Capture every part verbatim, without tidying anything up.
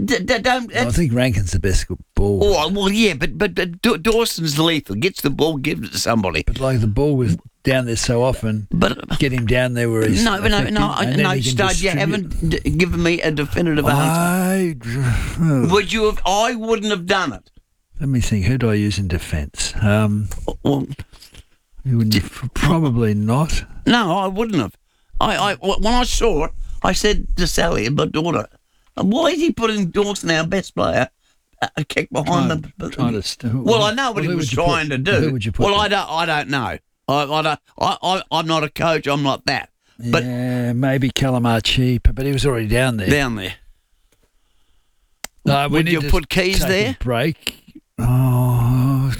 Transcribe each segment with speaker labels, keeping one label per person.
Speaker 1: d- d- don't.
Speaker 2: I think Rankin's the best ball.
Speaker 1: Oh well, yeah, but but, but D- Dawson's lethal. Gets the ball, gives it to somebody.
Speaker 2: But like the ball was down there so often,
Speaker 1: but
Speaker 2: get him down there where he's
Speaker 1: no, no, no,
Speaker 2: and
Speaker 1: no, Stud. You haven't d- given me a definitive
Speaker 2: I,
Speaker 1: answer. Would you have? I wouldn't have done it.
Speaker 2: Let me think. Who do I use in defence? Um,
Speaker 1: well,
Speaker 2: you wouldn't, probably not.
Speaker 1: No, I wouldn't have. I, I when I saw it, I said to Sally, my daughter, "Why is he putting Dawson, our best player, a kick behind
Speaker 2: trying,
Speaker 1: the?"
Speaker 2: Trying to st- who,
Speaker 1: well, I know what
Speaker 2: well,
Speaker 1: he was trying
Speaker 2: put,
Speaker 1: to do.
Speaker 2: Who would you put
Speaker 1: well,
Speaker 2: there?
Speaker 1: I don't. I don't know. I, I don't. I, I, I'm not a coach. I'm not that. But
Speaker 2: yeah, maybe Calamarchi, but he was already down there.
Speaker 1: Down there.
Speaker 2: No, we
Speaker 1: would
Speaker 2: need
Speaker 1: you
Speaker 2: to
Speaker 1: put Keys
Speaker 2: take
Speaker 1: there?
Speaker 2: A break. Oh,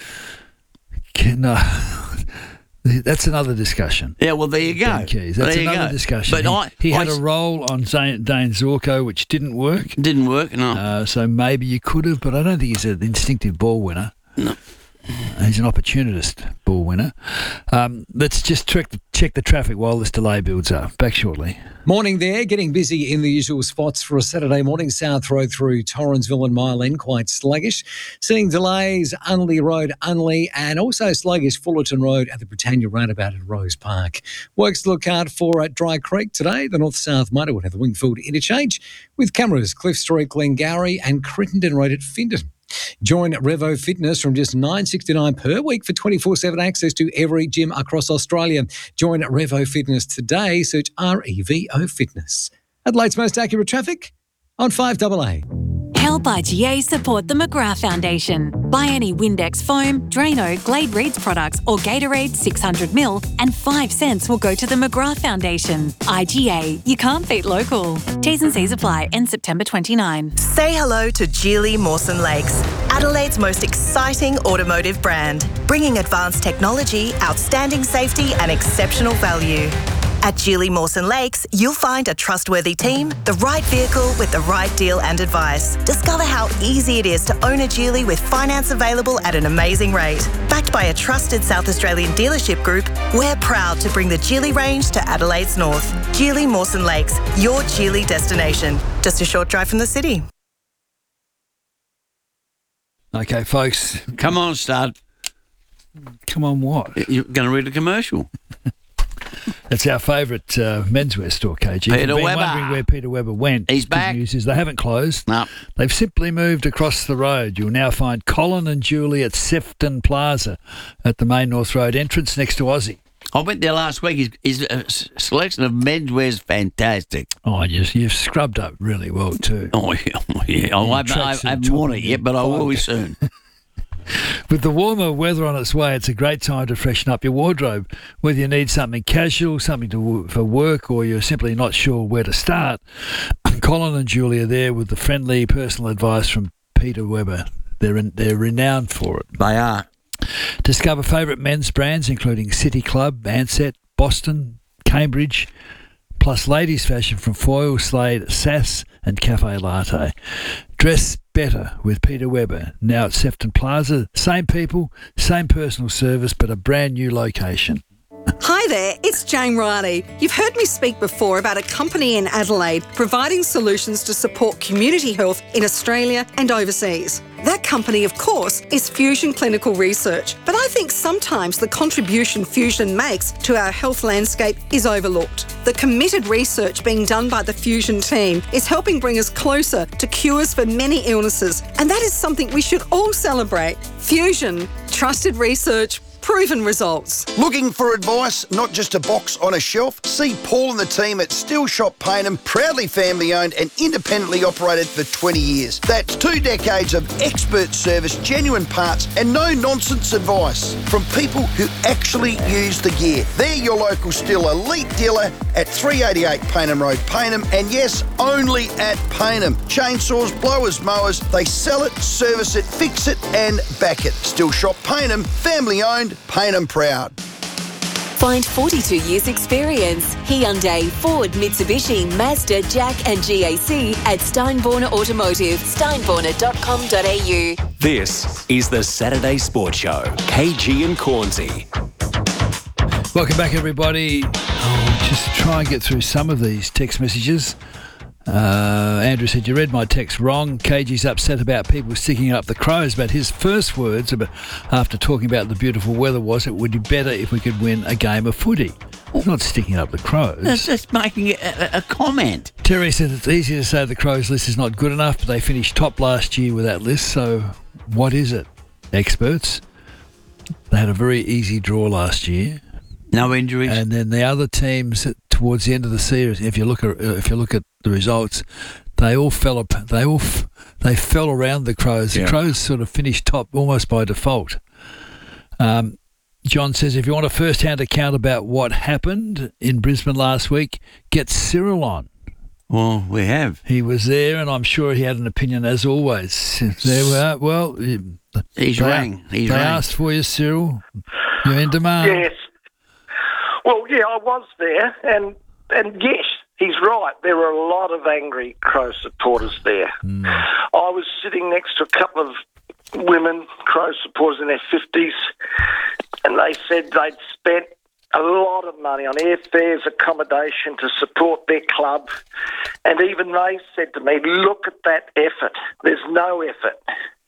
Speaker 2: can, no. That's another discussion.
Speaker 1: Yeah, well, there you go.
Speaker 2: Ben Keys. That's
Speaker 1: there you
Speaker 2: another
Speaker 1: go.
Speaker 2: discussion.
Speaker 1: But
Speaker 2: he
Speaker 1: I,
Speaker 2: he
Speaker 1: I,
Speaker 2: had a role on Dane Zorko, which didn't work.
Speaker 1: Didn't work, no.
Speaker 2: Uh, so maybe you could have, but I don't think he's an instinctive ball winner.
Speaker 1: No.
Speaker 2: He's an opportunist ball winner. Um, let's just check the, check the traffic while this delay builds up. Back shortly.
Speaker 3: Morning there, getting busy in the usual spots for a Saturday morning. South Road through Torrensville and Mile End, quite sluggish. Seeing delays, Unley Road, Unley, and also sluggish Fullerton Road at the Britannia Roundabout at Rose Park. Works to look out for at Dry Creek today. The North-South Motor would have the Wingfield interchange with cameras Cliff Street, Glengarry and Crittenden Road at Findon. Join Revo Fitness from just nine dollars sixty-nine per week for twenty-four seven access to every gym across Australia. Join Revo Fitness today. Search R E V O Fitness. Adelaide's most accurate traffic on five A A.
Speaker 4: Help I G A support the McGrath Foundation. Buy any Windex foam, Drano, Glade Reeds products or Gatorade six hundred mil and five cents will go to the McGrath Foundation. I G A, you can't beat local. T's and C's apply, end September twenty-ninth.
Speaker 5: Say hello to Geely Mawson Lakes, Adelaide's most exciting automotive brand, bringing advanced technology, outstanding safety and exceptional value. At Geely Mawson Lakes, you'll find a trustworthy team, the right vehicle with the right deal and advice. Discover how easy it is to own a Geely with finance available at an amazing rate. Backed by a trusted South Australian dealership group, we're proud to bring the Geely range to Adelaide's north. Geely Mawson Lakes, your Geely destination. Just a short drive from the city.
Speaker 2: Okay, folks.
Speaker 1: Come on, Stud.
Speaker 2: Come on, what?
Speaker 1: You're going to read a commercial.
Speaker 2: That's our favourite uh, menswear store, K G.
Speaker 1: Peter
Speaker 2: You've been
Speaker 1: Webber.
Speaker 2: wondering where Peter Webber went.
Speaker 1: He's
Speaker 2: Good
Speaker 1: back.
Speaker 2: News is they haven't closed.
Speaker 1: No.
Speaker 2: They've simply moved across the road. You'll now find Colin and Julie at Sefton Plaza at the main North Road entrance next to Aussie.
Speaker 1: I went there last week. His, his uh, selection of menswear is fantastic.
Speaker 2: Oh, you've, you've scrubbed up really well too.
Speaker 1: Oh, yeah. Oh, yeah. I, I, I, I haven't worn it yet, but I will soon.
Speaker 2: With the warmer weather on its way, it's a great time to freshen up your wardrobe. Whether you need something casual, something to, for work, or you're simply not sure where to start, Colin and Julie are there with the friendly personal advice from Peter Webber. They're, in, they're renowned for it.
Speaker 1: They are.
Speaker 2: Discover favourite men's brands including City Club, Ansett, Boston, Cambridge, plus ladies' fashion from Foyle, Slade, Sass and Cafe Latte. Dress better with Peter Webber, now at Sefton Plaza. Same people, same personal service, but a brand new location.
Speaker 6: Hi there, it's Jane Riley. You've heard me speak before about a company in Adelaide providing solutions to support community health in Australia and overseas. That company, of course, is Fusion Clinical Research, but I think sometimes the contribution Fusion makes to our health landscape is overlooked. The committed research being done by the Fusion team is helping bring us closer to cures for many illnesses, and that is something we should all celebrate. Fusion, trusted research, proven results.
Speaker 7: Looking for advice, not just a box on a shelf? See Paul and the team at Still Shop Payneham, proudly family owned and independently operated for twenty years. That's two decades of expert service, genuine parts and no nonsense advice from people who actually use the gear. They're your local Still elite dealer at three eighty-eight Payneham Road, Payneham, and yes, only at Payneham. Chainsaws, blowers, mowers, they sell it, service it, fix it and back it. Still Shop Payneham, family owned, Payneham proud.
Speaker 4: Find forty-two years experience. Hyundai, Ford, Mitsubishi, Mazda, Jack and G A C at Steinborner Automotive, steinborner dot com dot a u.
Speaker 8: This is the Saturday Sports Show. K G and Cornsey.
Speaker 2: Welcome back, everybody. Oh, just to try and get through some of these text messages. Uh, Andrew said, you read my text wrong. K G's upset about people sticking up the Crows, but his first words about, after talking about the beautiful weather was it would be better if we could win a game of footy. It's not sticking up the Crows.
Speaker 1: That's just making a, a comment.
Speaker 2: Terry said it's easy to say the Crows list is not good enough, but they finished top last year with that list, so what is it? Experts? They had a very easy draw last year.
Speaker 1: No injuries.
Speaker 2: And then the other teams towards the end of the series, if you look at if you look at the results, they all fell up. They all f- they fell around the Crows. The
Speaker 1: Yeah.
Speaker 2: Crows sort of finished top almost by default. Um, John says, if you want a first-hand account about what happened in Brisbane last week, get Cyril on.
Speaker 1: Well, we have.
Speaker 2: He was there, and I'm sure he had an opinion as always. There we are. Well,
Speaker 1: He's
Speaker 2: they,
Speaker 1: rang. He's
Speaker 2: they
Speaker 1: rang.
Speaker 2: asked for you, Cyril. You're in demand.
Speaker 9: Yes. Well, yeah, I was there, and and yes, he's right. There were a lot of angry Crow supporters there.
Speaker 2: Mm.
Speaker 9: I was sitting next to a couple of women, Crow supporters in their fifties, and they said they'd spent a lot of money on airfares, accommodation to support their club, and even they said to me, look at that effort. There's no effort.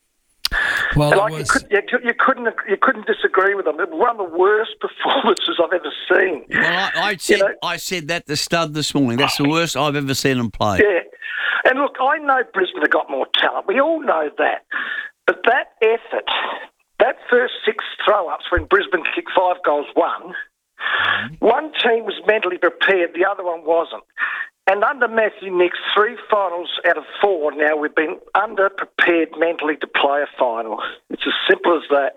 Speaker 2: Well,
Speaker 9: And
Speaker 2: it
Speaker 9: like
Speaker 2: was,
Speaker 9: you, could, you, could, you couldn't you couldn't disagree with them. It was one of the worst performances I've ever seen.
Speaker 1: Well, I, I said
Speaker 9: You know-
Speaker 1: I said that to Stud this morning. That's the worst I've ever seen him play.
Speaker 9: Yeah. And look, I know Brisbane have got more talent. We all know that. But that effort, that first six throw-ups when Brisbane kicked five goals, one, one team was mentally prepared, the other one wasn't. And under Matthew Nicks, three finals out of four now, we've been under-prepared mentally to play a final. It's as simple as that.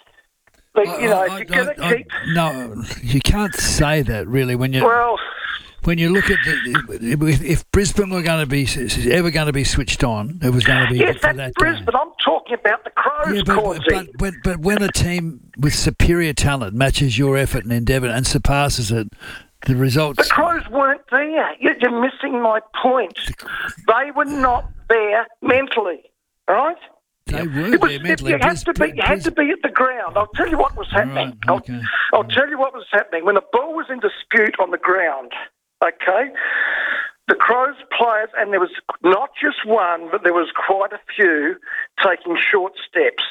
Speaker 9: But, you know, if you're going to
Speaker 2: I-
Speaker 9: keep...
Speaker 2: no, you can't say that really when you
Speaker 9: Well...
Speaker 2: when you look at the, if, if Brisbane were going to be ever going to be switched on, it was going to be
Speaker 9: Yes,
Speaker 2: for
Speaker 9: that's
Speaker 2: that
Speaker 9: Brisbane.
Speaker 2: day.
Speaker 9: I'm talking about the Crows,
Speaker 2: Yeah, but,
Speaker 9: Cornsey.
Speaker 2: but, but but when a team with superior talent matches your effort and endeavour and surpasses it, the results.
Speaker 9: The Crows weren't there. You're you're missing my point. They were not there mentally, all right?
Speaker 2: They were
Speaker 9: It was,
Speaker 2: there mentally.
Speaker 9: you, had to be,
Speaker 2: Bris-
Speaker 9: you had to be at the ground. I'll tell you what was happening.
Speaker 2: Right, okay.
Speaker 9: I'll, I'll tell you what was happening. When the ball was in dispute on the ground, okay, the Crows players, and there was not just one, but there was quite a few, taking short steps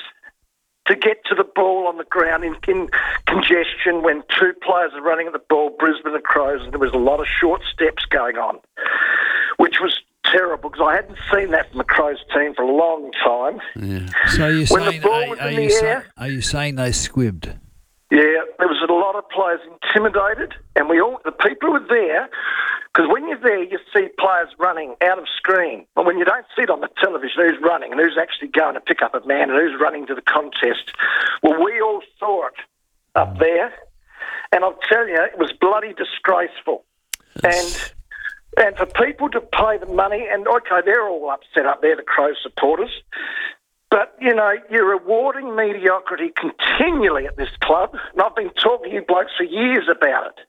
Speaker 9: to get to the ball on the ground in, in congestion when two players are running at the ball, Brisbane and Crows, and there was a lot of short steps going on, which was terrible because I hadn't seen that from the Crows team for a long time.
Speaker 2: So you're
Speaker 9: When the
Speaker 2: saying,
Speaker 9: ball
Speaker 2: are,
Speaker 9: was
Speaker 2: are
Speaker 9: in
Speaker 2: you
Speaker 9: the
Speaker 2: say-
Speaker 9: air-
Speaker 2: are you saying they squibbed?
Speaker 9: Yeah, there was a lot of players intimidated, and we all, the people who were there, because when you're there, you see players running out of screen. But when you don't see it on the television, who's running and who's actually going to pick up a man and who's running to the contest. Well, we all saw it up there, and I'll tell you, it was bloody disgraceful. And and for people to pay the money, and okay, they're all upset up there, the Crow supporters. But, you know, you're rewarding mediocrity continually at this club. And I've been talking to you blokes for years about it.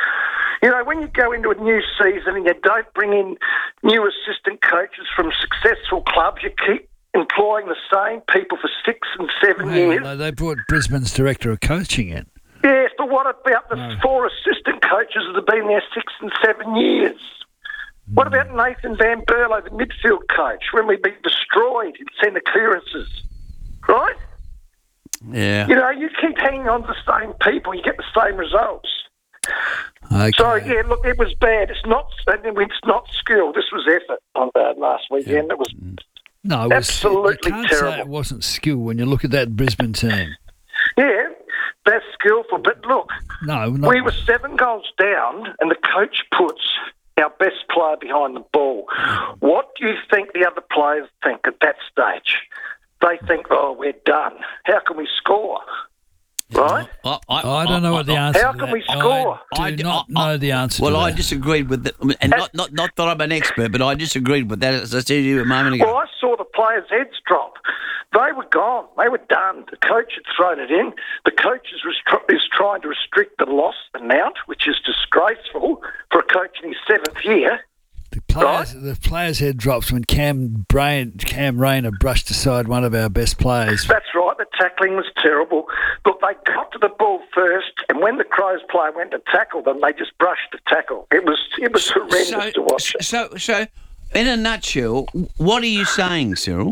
Speaker 9: You know, when you go into a new season and you don't bring in new assistant coaches from successful clubs, you keep employing the same people for six and seven
Speaker 2: Hang on,
Speaker 9: years.
Speaker 2: though, they brought Brisbane's director of coaching in.
Speaker 9: Yes, but what about the
Speaker 2: No.
Speaker 9: four assistant coaches that have been there six and seven years? What about Nathan Van Berlo, the midfield coach, when we've been destroyed in centre clearances? Right?
Speaker 1: Yeah.
Speaker 9: You know, you keep hanging on to the same people, you get the same results.
Speaker 2: Okay.
Speaker 9: So, yeah, look, it was bad. It's not it's not skill. This was effort on uh, last weekend. It was
Speaker 2: no, it was,
Speaker 9: absolutely
Speaker 2: you can't
Speaker 9: terrible.
Speaker 2: say it wasn't skill when you look at that Brisbane team.
Speaker 9: Yeah, that's skillful. But look,
Speaker 2: No, not,
Speaker 9: we were seven goals down, and the coach puts our best player behind the ball. What do you think the other players think at that stage? They think, oh, we're done. How can we score? Right?
Speaker 1: I,
Speaker 2: I don't know what the answer
Speaker 9: How
Speaker 2: to
Speaker 9: can
Speaker 2: that.
Speaker 9: we score?
Speaker 2: I
Speaker 1: I
Speaker 2: do
Speaker 1: d-
Speaker 2: not
Speaker 1: I-
Speaker 2: know the answer
Speaker 1: Well,
Speaker 2: to
Speaker 1: I
Speaker 2: that.
Speaker 1: disagreed with that, and not, not not that I'm an expert, but I disagreed with that, as I said to you a moment ago.
Speaker 9: Well, I saw the players' heads drop. They were gone. They were done. The coach had thrown it in. The coach is, restri- is trying to restrict the loss amount, which is disgraceful for a coach in his seventh year.
Speaker 2: The players, the players' head drops when Cam Brain, Cam Rayner brushed aside one of our best players.
Speaker 9: That's right. The tackling was terrible. Look, they got to the ball first, and when the Crows player went to tackle them, they just brushed the tackle. It was it was horrendous
Speaker 1: so,
Speaker 9: to watch.
Speaker 1: so, so, in a nutshell, what are you saying, Cyril?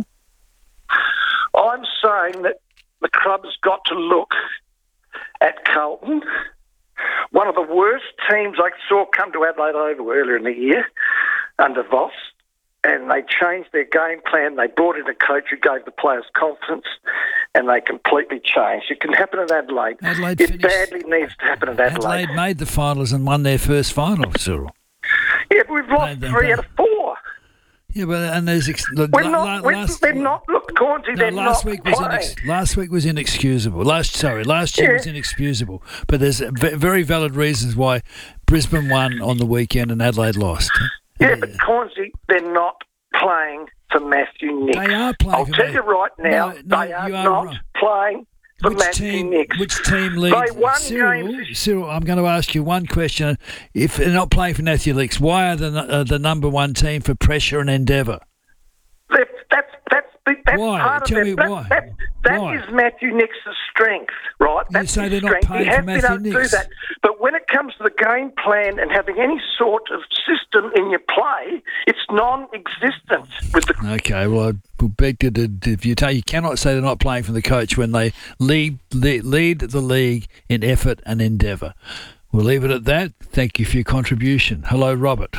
Speaker 9: I'm saying that the club's got to look at Carlton, one of the worst teams I saw come to Adelaide Oval earlier in the year under Voss, and they changed their game plan. They brought in a coach who gave the players confidence, and they completely changed. It can happen at Adelaide.
Speaker 2: Adelaide
Speaker 9: it
Speaker 2: finished,
Speaker 9: badly needs to happen at Adelaide.
Speaker 2: Adelaide made the finals and won their first final, Cyril.
Speaker 9: Yeah, but we've lost
Speaker 2: They- they-
Speaker 9: three
Speaker 2: they-
Speaker 9: out of four.
Speaker 2: Yeah, but and there's ex- the,
Speaker 9: We're
Speaker 2: la-
Speaker 9: not.
Speaker 2: la-
Speaker 9: we're,
Speaker 2: last,
Speaker 9: they're not. Look, Cornsey,
Speaker 2: no,
Speaker 9: they're
Speaker 2: last
Speaker 9: not
Speaker 2: week was
Speaker 9: playing.
Speaker 2: inex- last week was inexcusable. Last sorry, last year
Speaker 9: Yeah.
Speaker 2: was inexcusable. But there's v- very valid reasons why Brisbane won on the weekend and Adelaide lost.
Speaker 9: Yeah, but Cornsey, they're not playing for Matthew Nicks.
Speaker 2: They are playing
Speaker 9: I'll
Speaker 2: for
Speaker 9: tell
Speaker 2: Ma-
Speaker 9: you right now,
Speaker 2: No, no,
Speaker 9: they are
Speaker 2: you are
Speaker 9: not
Speaker 2: wrong.
Speaker 9: playing for
Speaker 2: Which
Speaker 9: Matthew
Speaker 2: team?
Speaker 9: Nicks.
Speaker 2: Which team leads?
Speaker 9: They won
Speaker 2: Cyril,
Speaker 9: games.
Speaker 2: Cyril, I'm going to ask you one question. If they're not playing for Matthew Nicks, why are they the, uh, the number one team for pressure and endeavour?
Speaker 9: They're- That's that's the, that's
Speaker 2: Why?
Speaker 9: part of
Speaker 2: Tell
Speaker 9: it.
Speaker 2: me
Speaker 9: That,
Speaker 2: why.
Speaker 9: that, that
Speaker 2: Why?
Speaker 9: is Matthew Nicks' strength, right?
Speaker 2: You
Speaker 9: That's
Speaker 2: say
Speaker 9: his
Speaker 2: they're not
Speaker 9: strength.
Speaker 2: paying
Speaker 9: He
Speaker 2: for
Speaker 9: has been
Speaker 2: Matthew
Speaker 9: able to do
Speaker 2: Nicks.
Speaker 9: that. But when it comes to the game plan and having any sort of system in your play, it's non-existent with the
Speaker 2: Okay, well, I would beg to to- if you tell you cannot say they're not playing for the coach when they lead lead, lead the league in effort and endeavour. We'll leave it at that. Thank you for your contribution. Hello, Robert.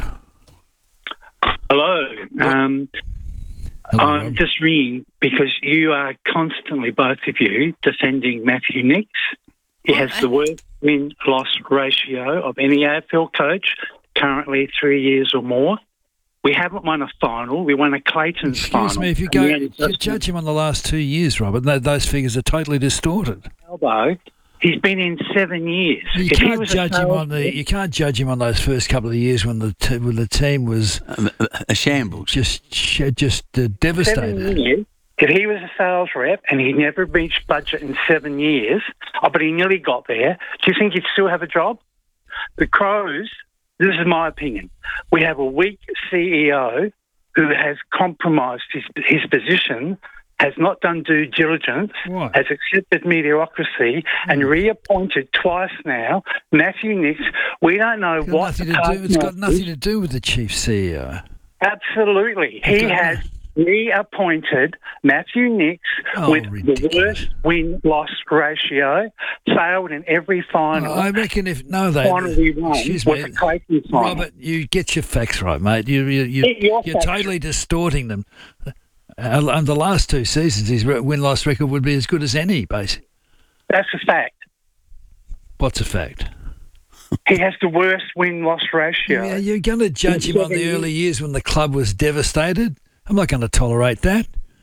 Speaker 10: Hello. Um,
Speaker 2: Hello,
Speaker 10: I'm
Speaker 2: Robert.
Speaker 10: just ringing because you are constantly, both of you, defending Matthew Nicks. He has the worst win-loss ratio of any A F L coach, currently three years or more. We haven't won a final. We won a Clayton's final.
Speaker 2: Excuse me, if you
Speaker 10: And
Speaker 2: go
Speaker 10: we only
Speaker 2: you
Speaker 10: just
Speaker 2: judge him on the last two years, Robert, th- those figures are totally distorted.
Speaker 10: Elbow. He's been in seven years.
Speaker 2: You
Speaker 10: If he
Speaker 2: can't
Speaker 10: was a
Speaker 2: judge him
Speaker 10: sales
Speaker 2: on the.
Speaker 10: rep-
Speaker 2: You can't judge him on those first couple of years when the t- when the team was
Speaker 1: A, a shambles.
Speaker 2: just sh- just uh, devastated.
Speaker 10: Seven years. If he was a sales rep and he never reached budget in seven years, oh, but he nearly got there, do you think he'd still have a job? The Crows, this is my opinion, we have a weak C E O who has compromised his, his position, has not done due diligence,
Speaker 2: Why?
Speaker 10: has accepted mediocrity and reappointed twice now Matthew Nicks. We don't know
Speaker 2: It's got
Speaker 10: what
Speaker 2: nothing
Speaker 10: the
Speaker 2: to do. It's got
Speaker 10: partner
Speaker 2: nothing
Speaker 10: is.
Speaker 2: to do with the chief C E O.
Speaker 10: Absolutely. He
Speaker 2: got-
Speaker 10: has reappointed Matthew Nicks
Speaker 2: Oh,
Speaker 10: with the
Speaker 2: ridiculous.
Speaker 10: worst win-loss ratio, failed in every final.
Speaker 2: I reckon if no, they.
Speaker 10: final we won
Speaker 2: Excuse
Speaker 10: was
Speaker 2: me,
Speaker 10: the Clayton final.
Speaker 2: Robert, you get your facts right, mate. You you you
Speaker 10: Get your
Speaker 2: you're
Speaker 10: facts.
Speaker 2: totally distorting them. Uh, and the last two seasons, his win loss record would be as good as any. Basically,
Speaker 10: That's a fact.
Speaker 2: what's a fact?
Speaker 10: He has the worst win-loss ratio.
Speaker 2: Yeah, you're going to judge him on the
Speaker 10: seven
Speaker 2: early years when the club was devastated. I'm not going to tolerate that.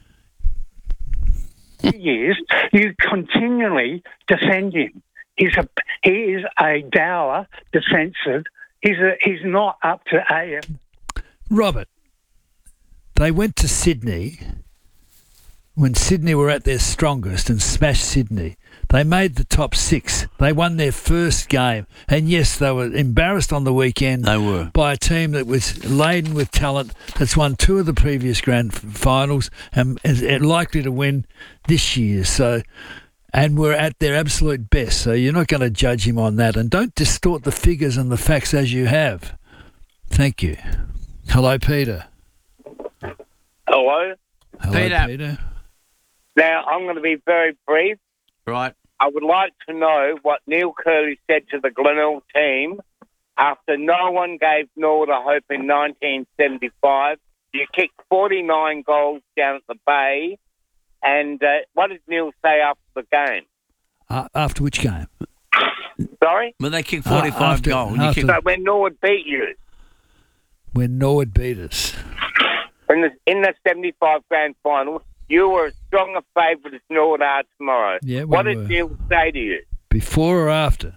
Speaker 10: Years, you continually defend him. He's a he is a dour defensive. He's a he's not up to A F.
Speaker 2: Robert, they went to Sydney when Sydney were at their strongest and smashed Sydney. They made the top six. They won their first game. And yes, they were embarrassed on the weekend
Speaker 1: They were.
Speaker 2: by a team that was laden with talent, that's won two of the previous grand f- finals and is likely to win this year. So, and we're at their absolute best. So you're not going to judge him on that. And don't distort the figures and the facts as you have. Thank you. Hello, Peter.
Speaker 11: Hello.
Speaker 2: Hello,
Speaker 1: Peter.
Speaker 2: Peter.
Speaker 11: Now, I'm going to be very brief.
Speaker 1: Right.
Speaker 11: I would like to know what Neil Curley said to the Glenelg team after no one gave Norwood a hope in nineteen seventy-five. You kicked forty-nine goals down at the Bay. And uh, what did Neil say after the game?
Speaker 2: Uh, after which game?
Speaker 11: Sorry?
Speaker 1: Well, they kicked
Speaker 2: Uh,
Speaker 1: forty-five
Speaker 2: after-
Speaker 1: goals. You
Speaker 2: after-
Speaker 1: kicked,
Speaker 11: So when Norwood beat you
Speaker 2: When Norwood beat us.
Speaker 11: in the, in the seventy-five grand final, you were as strong a favourite as Norwood are tomorrow.
Speaker 2: Yeah, we
Speaker 11: what did
Speaker 2: were.
Speaker 11: Neil say to you?
Speaker 2: Before or after?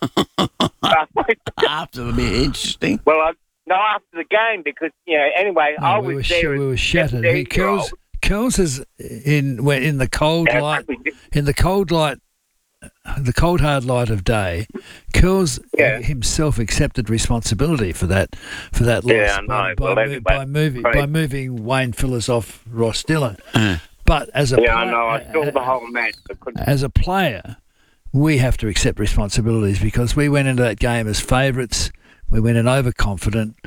Speaker 1: after would be interesting.
Speaker 11: Well, I, no, after the game, because, you know, anyway,
Speaker 2: No,
Speaker 11: I
Speaker 2: we,
Speaker 11: was
Speaker 2: were, sh-
Speaker 11: there.
Speaker 2: we
Speaker 11: as
Speaker 2: were shattered. He
Speaker 11: seventeen-year-old.
Speaker 2: Curls, Curls is in when in the cold
Speaker 11: Yeah,
Speaker 2: light,
Speaker 11: we did.
Speaker 2: in the cold light, the cold hard light of day. Curls
Speaker 11: Yeah.
Speaker 2: himself accepted responsibility for that for that loss
Speaker 11: Yeah, I know.
Speaker 2: by, by,
Speaker 11: Well,
Speaker 2: mo-
Speaker 11: anyway,
Speaker 2: by moving
Speaker 11: great.
Speaker 2: by moving Wayne Phillips off Ross Dillon.
Speaker 1: Uh,
Speaker 2: But as a
Speaker 11: Yeah, I
Speaker 2: pla-
Speaker 11: know. I saw the whole match. I couldn't.
Speaker 2: as a player, we have to accept responsibilities because we went into that game as favourites. We went in overconfident,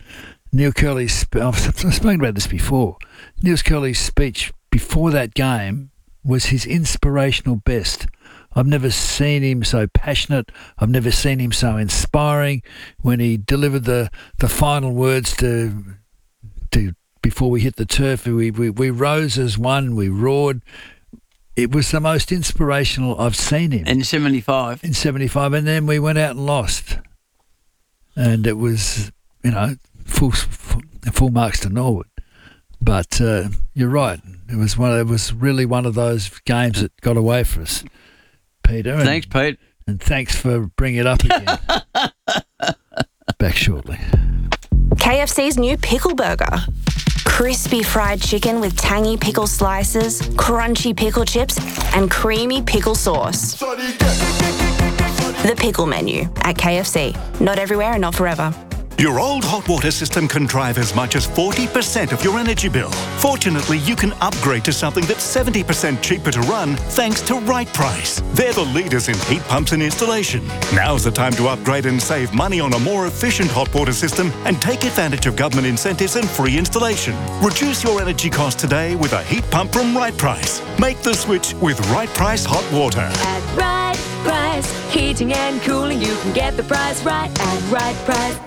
Speaker 2: Neil Curley's, sp- I've spoken about this before. Neil Curley's speech before that game was his inspirational best. I've never seen him so passionate. I've never seen him so inspiring when he delivered the, the final words to to before we hit the turf. We, we we rose as one. We roared. It was the most inspirational I've seen him.
Speaker 1: In seventy-five.
Speaker 2: In seventy-five, and then we went out and lost. And it was, you know, full full, full marks to Norwood. But uh, you're right. It was one. It was really one of those games that got away from us, Peter. And,
Speaker 1: Thanks, Pete.
Speaker 2: And thanks for bringing it up again. Back shortly.
Speaker 12: K F C's new pickle burger. Crispy fried chicken with tangy pickle slices, crunchy pickle chips, and creamy pickle sauce. The pickle menu at K F C. Not everywhere and not forever.
Speaker 13: Your old hot water system can drive as much as forty percent of your energy bill. Fortunately, you can upgrade to something that's seventy percent cheaper to run thanks to Right Price. They're the leaders in heat pumps and installation. Now's the time to upgrade and save money on a more efficient hot water system and take advantage of government incentives and free installation. Reduce your energy costs today with a heat pump from Right Price. Make the switch with Right Price Hot Water.
Speaker 14: At Right Price, heating and cooling, you can get the price right at Right Price.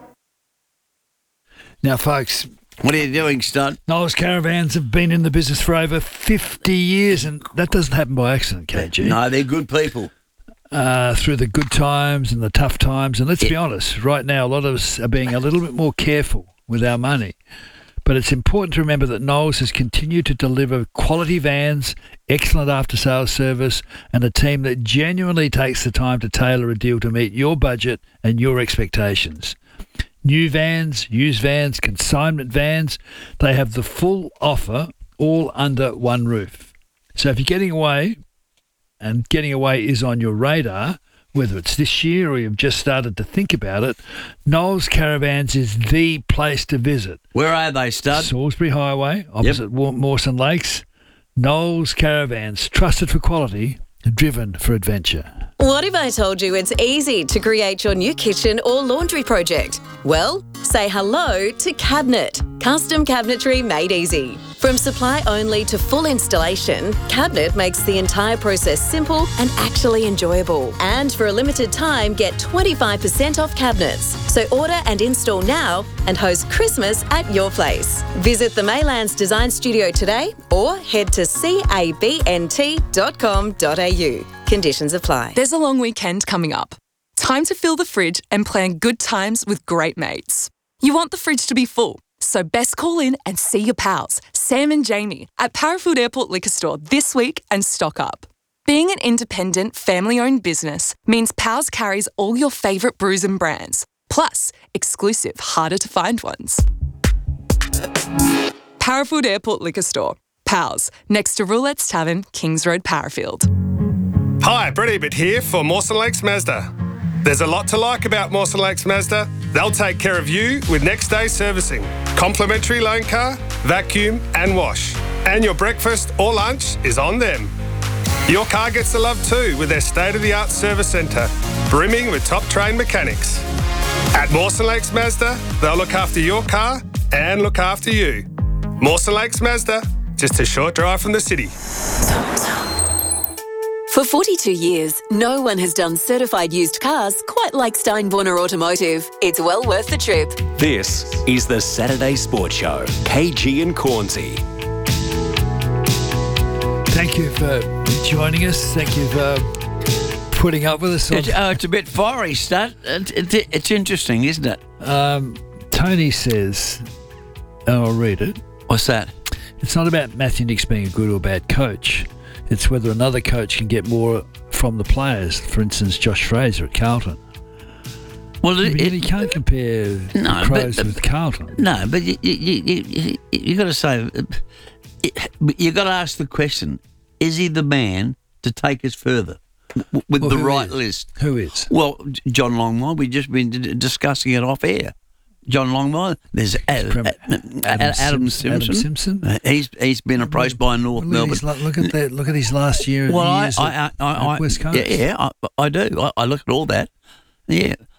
Speaker 2: Now, folks,
Speaker 1: what are you doing, Stud?
Speaker 2: Knowles Caravans have been in the business for over fifty years, and that doesn't happen by accident, K G.
Speaker 1: No, they're good people.
Speaker 2: Uh, through the good times and the tough times, and let's yeah. be honest, right now a lot of us are being a little bit more careful with our money. But it's important to remember that Knowles has continued to deliver quality vans, excellent after-sales service, and a team that genuinely takes the time to tailor a deal to meet your budget and your expectations. New vans, used vans, consignment vans, they have the full offer all under one roof. So if you're getting away, and getting away is on your radar, whether it's this year or you've just started to think about it, Knowles Caravans is the place to visit.
Speaker 1: Where are they, Stud?
Speaker 2: Salisbury Highway, opposite yep. Mawson Lakes. Knowles Caravans, trusted for quality, driven for adventure.
Speaker 15: What if I told you it's easy to create your new kitchen or laundry project? Well, say hello to Cabinet. Custom cabinetry made easy. From supply only to full installation, Cabinet makes the entire process simple and actually enjoyable. And for a limited time, get twenty-five percent off cabinets. So order and install now and host Christmas at your place. Visit the Maylands Design Studio today or head to cabnt dot com dot a u. Conditions apply.
Speaker 16: There's a long weekend coming up. Time to fill the fridge and plan good times with great mates. You want the fridge to be full, so best call in and see your pals, Sam and Jamie, at Parafield Airport Liquor Store this week and stock up. Being an independent, family-owned business means Pals carries all your favourite brews and brands, plus exclusive, harder-to-find ones. Parafield Airport Liquor Store. Pals, next to Roulette's Tavern, Kings Road, Parafield.
Speaker 17: Hi, Brett Ebert here for Mawson Lakes Mazda. There's a lot to like about Mawson Lakes Mazda. They'll take care of you with next day servicing, complimentary loan car, vacuum and wash. And your breakfast or lunch is on them. Your car gets the love too with their state-of-the-art service centre, brimming with top-trained mechanics. At Mawson Lakes Mazda, they'll look after your car and look after you. Mawson Lakes Mazda, just a short drive from the city.
Speaker 4: For forty-two years, no one has done certified used cars quite like Steinborner Automotive. It's well worth the trip.
Speaker 8: This is the Saturday Sports Show. K G and Cornsey.
Speaker 2: Thank you for joining us. Thank you for putting up with us.
Speaker 1: It's, uh, it's a bit fiery, Stud. It's, it's, it's interesting, isn't it?
Speaker 2: Um, Tony says, and I'll read it.
Speaker 1: What's that?
Speaker 2: It's not about Matthew Nicks being a good or bad coach. It's whether another coach can get more from the players. For instance, Josh Fraser at Carlton.
Speaker 1: Well, it,
Speaker 2: I mean,
Speaker 1: it,
Speaker 2: you can't compare
Speaker 1: no,
Speaker 2: the Crows
Speaker 1: but,
Speaker 2: with Carlton.
Speaker 1: No, but you you you, you, you got to say, you got to ask the question: is he the man to take us further with
Speaker 2: well,
Speaker 1: the right
Speaker 2: is?
Speaker 1: list?
Speaker 2: Who is?
Speaker 1: Well, John Longmire. We've just been d- discussing it off air. John Longmire. There's Adam, Adam, Adam Simpson.
Speaker 2: Adam Simpson.
Speaker 1: Uh, he's he's been approached by North
Speaker 2: well, look
Speaker 1: Melbourne.
Speaker 2: At look at that. Look at his last year.
Speaker 1: Well, I,
Speaker 2: years
Speaker 1: I,
Speaker 2: at,
Speaker 1: I, I,
Speaker 2: at West Coast.
Speaker 1: Yeah, yeah I, I do. I, I look at all that. Yeah,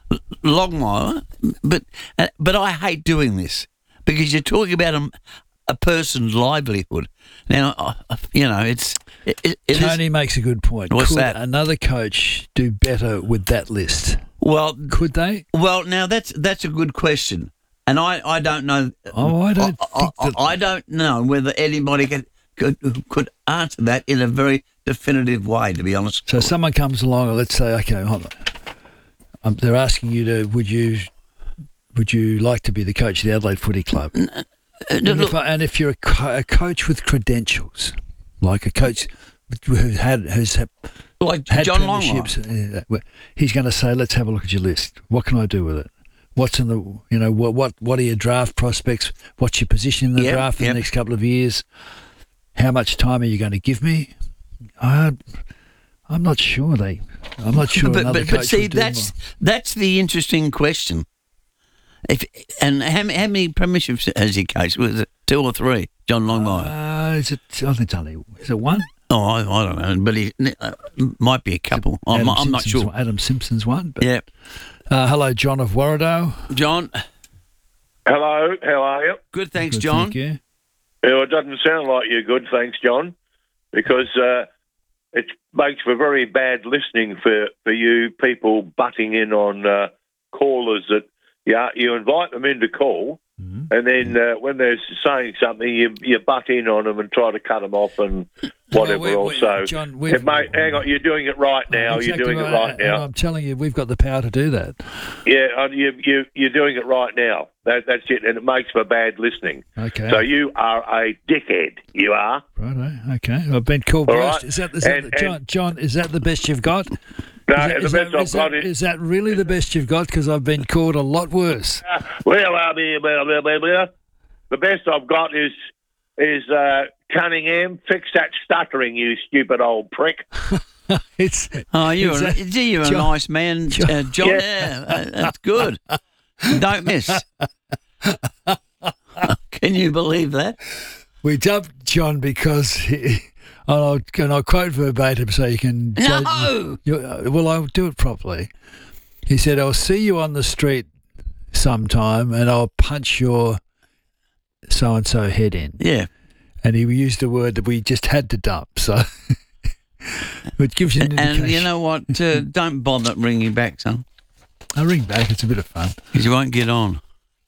Speaker 1: Longmire, but uh, but I hate doing this because you're talking about a, a person's livelihood. Now, uh, you know, it's it, it, it
Speaker 2: Tony
Speaker 1: is,
Speaker 2: makes a good point.
Speaker 1: What's
Speaker 2: Could
Speaker 1: that?
Speaker 2: another coach do better with that list?
Speaker 1: Well,
Speaker 2: could they?
Speaker 1: Well, now that's that's a good question, and I, I don't know.
Speaker 2: Oh, I don't.
Speaker 1: I,
Speaker 2: think
Speaker 1: I,
Speaker 2: that,
Speaker 1: I don't know whether anybody could, could could answer that in a very definitive way. To be honest.
Speaker 2: So someone comes along, and let's say, okay, hold on. Um, they're asking you to, would you, would you like to be the coach of the Adelaide Footy Club?
Speaker 1: Uh,
Speaker 2: and, if, I, and if you're a, co- a coach with credentials, like a coach who's had who's had,
Speaker 1: like
Speaker 2: had
Speaker 1: John
Speaker 2: premierships, uh, he's going to say, let's have a look at your list. What can I do with it? What's in the, you know, what what what are your draft prospects? What's your position in the
Speaker 1: Yep,
Speaker 2: draft for
Speaker 1: yep.
Speaker 2: the next couple of years? How much time are you going to give me? I, I'm not sure they. I'm not sure.
Speaker 1: But
Speaker 2: another
Speaker 1: but, but
Speaker 2: coach
Speaker 1: see,
Speaker 2: would do
Speaker 1: that's
Speaker 2: more.
Speaker 1: that's the interesting question. If and how, many- how many premierships has he coached? Was it two or three? John Longmire.
Speaker 2: Uh, is it? I think it's only. Is it one?
Speaker 1: Oh, I, I don't know, but he uh, might be a couple. I'm,
Speaker 2: Adam
Speaker 1: I'm not
Speaker 2: Simpson's
Speaker 1: sure.
Speaker 2: one- Adam Simpson's one. But,
Speaker 1: Yeah,
Speaker 2: Uh, hello, John of Warradale.
Speaker 1: John.
Speaker 18: Hello, how are you?
Speaker 1: Good, thanks,
Speaker 2: Good,
Speaker 1: John.
Speaker 2: thank you.
Speaker 18: Yeah, it doesn't sound like you're good, thanks, John, because uh, it makes for very bad listening for, for you people butting in on uh, callers that yeah, you invite them in to call,
Speaker 2: Mm-hmm.
Speaker 18: and then uh, when they're saying something, you you butt in on them and try to cut them off and whatever.
Speaker 2: we- we-
Speaker 18: also,
Speaker 2: John,
Speaker 18: Yeah, mate, hang on, you're doing it right now.
Speaker 2: Exactly
Speaker 18: you're doing
Speaker 2: right.
Speaker 18: it right
Speaker 2: And
Speaker 18: now.
Speaker 2: I'm telling you, we've got the power to do that.
Speaker 18: Yeah, uh, you you you're doing it right now. That, that's it, and it makes for bad listening.
Speaker 2: Okay.
Speaker 18: So you are a dickhead. You are.
Speaker 2: Right. Okay. I've been called
Speaker 18: All
Speaker 2: roast.
Speaker 18: right.
Speaker 2: Is that, is that
Speaker 18: And-
Speaker 2: the, John?
Speaker 18: and-
Speaker 2: John, is that the best you've got?
Speaker 18: No,
Speaker 2: is that,
Speaker 18: the
Speaker 2: is
Speaker 18: best
Speaker 2: that,
Speaker 18: I've
Speaker 2: is
Speaker 18: got
Speaker 2: that,
Speaker 18: is-
Speaker 2: is that really the best you've got? Because I've been called a lot worse.
Speaker 18: Well, uh, blah, blah, blah, blah, blah. The best I've got is is uh, Cunningham. Fix that stuttering, you stupid old prick.
Speaker 2: it's
Speaker 1: Oh, you're
Speaker 2: is
Speaker 1: a,
Speaker 2: that-
Speaker 1: gee, you're a
Speaker 2: John-
Speaker 1: nice man, John. Uh, John.
Speaker 18: Yeah.
Speaker 1: Yeah, uh, that's good. Don't miss. Can you believe that?
Speaker 2: We dubbed John because he, and I'll, and I'll quote verbatim so you can.
Speaker 1: No!
Speaker 2: You, uh, well, I'll do it properly. He said, "I'll see you on the street sometime, and I'll punch your so and so head in."
Speaker 1: Yeah.
Speaker 2: And he used a word that we just had to dump. So it gives you an indication.
Speaker 1: And you know what? Uh, don't bother ringing back, son,
Speaker 2: I'll ring back. It's a bit of fun.
Speaker 1: because you won't get on.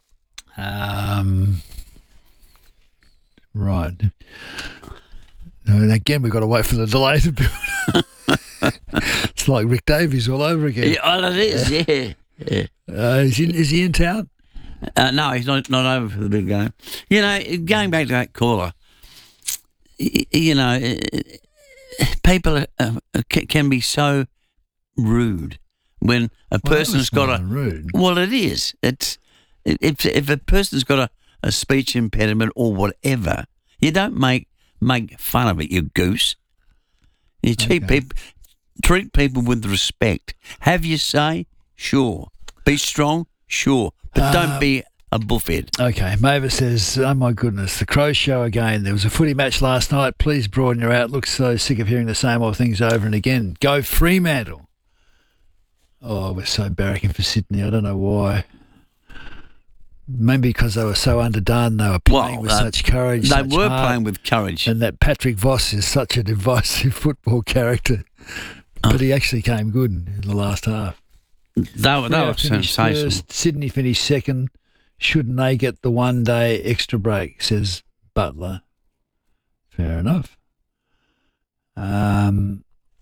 Speaker 2: Um, right. And again, we've got to wait for the delay to build. It's like Rick Davies all over again.
Speaker 1: Yeah, oh, it is. Yeah. yeah.
Speaker 2: Uh, is, he, is he in town?
Speaker 1: Uh, no, he's not not over for the big game. You know, going back to that caller, y- you know, uh, people uh, ca- can be so rude when a
Speaker 2: Well,
Speaker 1: person's
Speaker 2: that's
Speaker 1: got
Speaker 2: not
Speaker 1: a.
Speaker 2: rude.
Speaker 1: Well, it is. It's if if a person's got a, a speech impediment or whatever, you don't make make fun of it. You goose. You treat
Speaker 2: Okay.
Speaker 1: people treat people with respect. Have your say, sure. Be strong, sure, but
Speaker 2: Uh,
Speaker 1: don't be a buffhead.
Speaker 2: Okay, Mavis says, oh my goodness, the Crows show again. There was a footy match last night. Please broaden your outlook. So sick of hearing the same old things over and again. Go Fremantle. Oh, we're so barracking for Sydney. I don't know why. Maybe because they were so underdone. They were playing
Speaker 1: Well,
Speaker 2: with
Speaker 1: uh,
Speaker 2: such courage.
Speaker 1: They
Speaker 2: such
Speaker 1: were
Speaker 2: heart,
Speaker 1: playing with courage.
Speaker 2: and that Patrick Voss is such a divisive football character.
Speaker 1: Uh.
Speaker 2: But he actually came good in the last half.
Speaker 1: They were, they
Speaker 2: Freo
Speaker 1: were
Speaker 2: finished
Speaker 1: sensational.
Speaker 2: first, Sydney finished second. Shouldn't they get the one day extra break, says Butler. Fair enough. Um,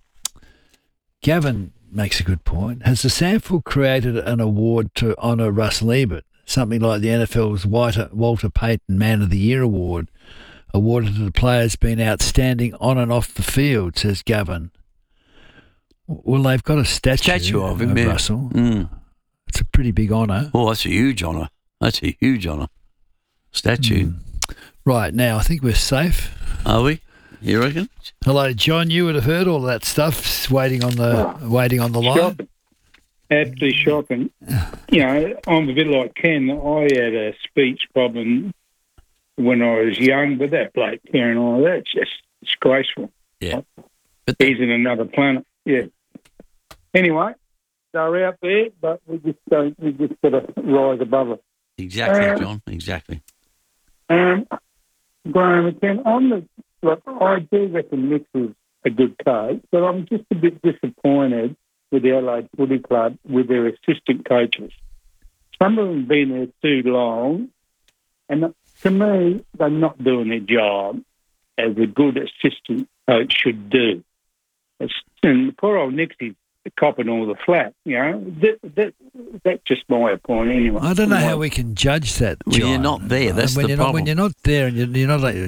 Speaker 2: Gavin makes a good point. Has the SANFL created an award to honour Russell Ebert, something like the N F L's Walter, Walter Payton Man of the Year Award, awarded to the players being outstanding on and off the field, says Gavin. Well, they've got a statue,
Speaker 1: Statue of him, yeah.
Speaker 2: Russell.
Speaker 1: Mm.
Speaker 2: It's a pretty big honour.
Speaker 1: Oh, that's a huge honour. That's a huge honour. Statue.
Speaker 2: Right, now I think we're safe.
Speaker 1: Are we? You reckon?
Speaker 2: Hello, John. You would have heard all of that stuff waiting on the waiting on the line.
Speaker 19: Shocking. Absolutely shocking. You know, I'm a bit like Ken. I had a speech problem when I was young, but that bloke carrying all of that's just disgraceful.
Speaker 1: Yeah.
Speaker 19: He's in another planet. Yeah. Anyway, they're out there, but we just don't. We just got to rise above it.
Speaker 1: Exactly,
Speaker 19: Um,
Speaker 1: John. Exactly.
Speaker 19: Um, Graham, again, on the look, I do reckon Nick is a good coach, but I'm just a bit disappointed with the Adelaide Footy Club with their assistant coaches. Some of them have been there too long, and to me, they're not doing their job as a good assistant coach should do. It's, and poor old Nixie's copping all the flat, you know. That, that, that's just my opinion anyway.
Speaker 2: I don't know how we can judge that,
Speaker 1: Well,
Speaker 2: John.
Speaker 1: you're not there. That's
Speaker 2: when
Speaker 1: the
Speaker 2: you're
Speaker 1: problem.
Speaker 2: Not, when you're not there and you're, you're not like